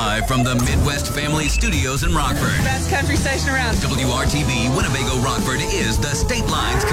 Live from the Midwest Family Studios in Rockford. Best country station around. WRTV Winnebago Rockford is the State Lines